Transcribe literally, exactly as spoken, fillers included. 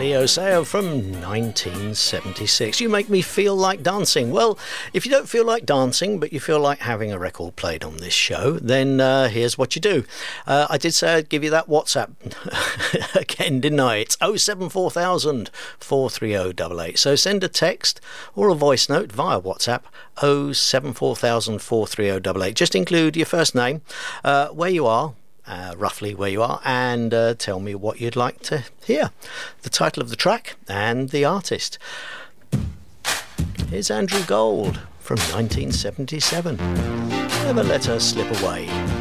Leo Sayer from nineteen seventy-six. You make me feel like dancing. Well, if you don't feel like dancing, but you feel like having a record played on this show, then uh, here's what you do. Uh, I did say I'd give you that WhatsApp again, didn't I? It's oh seven four thousand, four three oh eight eight. So send a text or a voice note via WhatsApp, oh seven four thousand, four three oh eight eight. Just include your first name, uh, where you are, Uh, roughly where you are, and uh, tell me what you'd like to hear, the title of the track and the artist. Here's Andrew Gold from nineteen seventy-seven. Never Let Her Slip Away.